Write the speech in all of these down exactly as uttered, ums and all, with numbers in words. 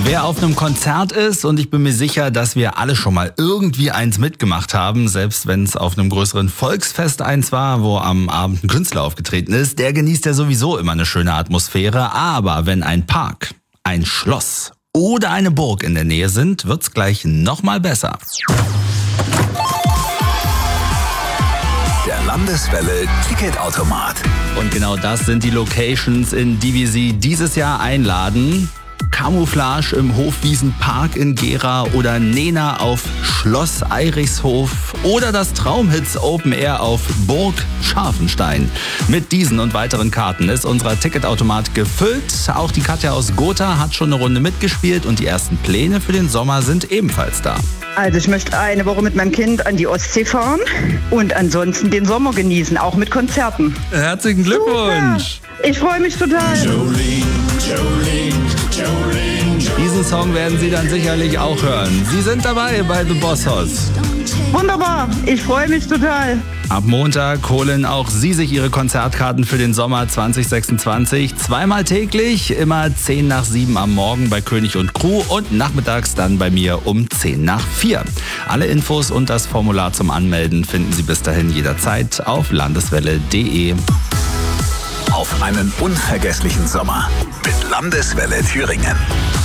Wer auf einem Konzert ist, und ich bin mir sicher, dass wir alle schon mal irgendwie eins mitgemacht haben, selbst wenn es auf einem größeren Volksfest eins war, wo am Abend ein Künstler aufgetreten ist, der genießt ja sowieso immer eine schöne Atmosphäre. Aber wenn ein Park, ein Schloss oder eine Burg in der Nähe sind, wird's gleich noch mal besser. Der Landeswelle Ticketautomat. Und genau das sind die Locations, in die wir Sie dieses Jahr einladen. Camouflage im Hofwiesenpark in Gera oder Nena auf Schloss Eirichshof oder das Traumhits Open Air auf Burg Scharfenstein. Mit diesen und weiteren Karten ist unser Ticketautomat gefüllt. Auch die Katja aus Gotha hat schon eine Runde mitgespielt und die ersten Pläne für den Sommer sind ebenfalls da. Also ich möchte eine Woche mit meinem Kind an die Ostsee fahren und ansonsten den Sommer genießen, auch mit Konzerten. Herzlichen Glückwunsch! Super. Ich freue mich total. Jolene, Jolene, Jolene, Jolene. Diesen Song werden Sie dann sicherlich auch hören. Sie sind dabei bei The Boss Hoss. Wunderbar, ich freue mich total. Ab Montag holen auch Sie sich Ihre Konzertkarten für den Sommer zwanzig sechsundzwanzig. Zweimal täglich, immer zehn nach sieben am Morgen bei König und Crew und nachmittags dann bei mir um zehn nach vier. Alle Infos und das Formular zum Anmelden finden Sie bis dahin jederzeit auf landeswelle punkt de. Auf einen unvergesslichen Sommer mit Landeswelle Thüringen.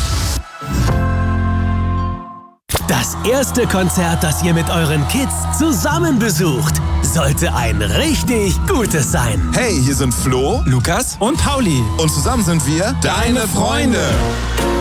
Das erste Konzert, das ihr mit euren Kids zusammen besucht, sollte ein richtig gutes sein. Hey, hier sind Flo, Lukas und Pauli. und zusammen sind wir Deine Freunde.